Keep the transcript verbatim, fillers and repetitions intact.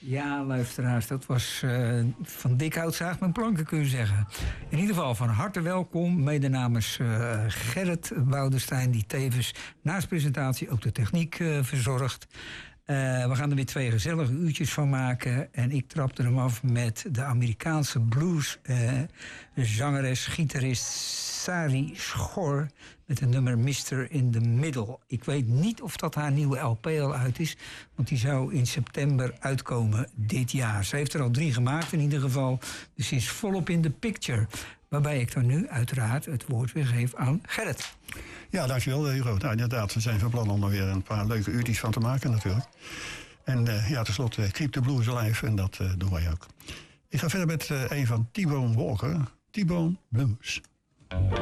Ja, luisteraars, dat was uh, van dik hout zaag met planken, kun je zeggen. In ieder geval van harte welkom, mede namens uh, Gerrit Woudenstein, die tevens naast presentatie ook de techniek uh, verzorgt. Uh, we gaan er weer twee gezellige uurtjes van maken. En ik trapte hem af met de Amerikaanse blues uh, zangeres, gitarist Sari Schor met het nummer mister in the Middle. Ik weet niet of dat haar nieuwe L P al uit is, want die zou in september uitkomen dit jaar. Ze heeft er al drie gemaakt in ieder geval, dus ze is volop in de picture. Waarbij ik dan nu uiteraard het woord weer geef aan Gerrit. Ja, dankjewel Hugo. Nou, inderdaad, we zijn van plan om er weer een paar leuke uurtjes van te maken natuurlijk. En uh, ja, tenslotte uh, Keep the Blues Alive en dat uh, doen wij ook. Ik ga verder met uh, een van T-Bone Walker, T-Bone Blues.